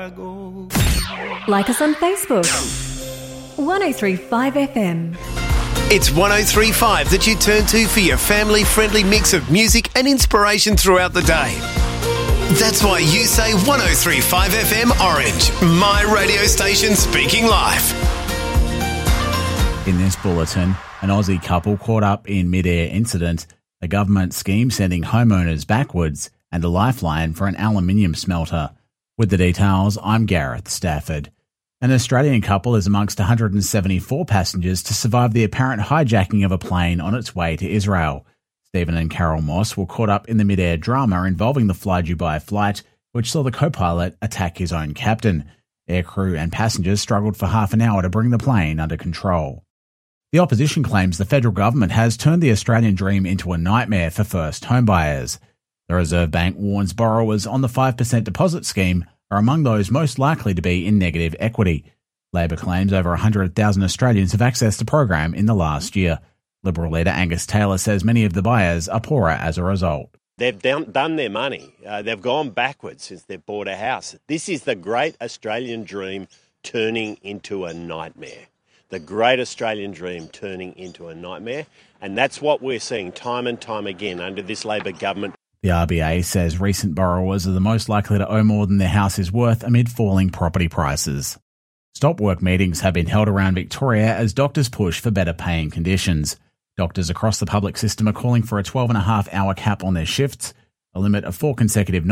Like us on Facebook. 1035 FM. It's 1035 that you turn to for your family-friendly mix of music and inspiration throughout the day. That's why you say 1035 FM Orange, my radio station speaking live. In this bulletin, an Aussie couple caught up in mid-air incident, a government scheme sending homeowners backwards, and a lifeline for an aluminium smelter. With the details, I'm Gareth Stafford. An Australian couple is amongst 174 passengers to survive the apparent hijacking of a plane on its way to Israel. Stephen and Carol Moss were caught up in the mid-air drama involving the Fly Dubai flight, which saw the co-pilot attack his own captain. Aircrew and passengers struggled for half an hour to bring the plane under control. The opposition claims the federal government has turned the Australian dream into a nightmare for first homebuyers. The Reserve Bank warns borrowers on the 5% deposit scheme are among those most likely to be in negative equity. Labor claims over 100,000 Australians have accessed the program in the last year. Liberal leader Angus Taylor says many of the buyers are poorer as a result. They've done their money. They've gone backwards since they've bought a house. This is the great Australian dream turning into a nightmare. The great Australian dream turning into a nightmare. And that's what we're seeing time and time again under this Labor government. The RBA says recent borrowers are the most likely to owe more than their house is worth amid falling property prices. Stop work meetings have been held around Victoria as doctors push for better paying conditions. Doctors across the public system are calling for a 12.5-hour cap on their shifts, a limit of 4 consecutive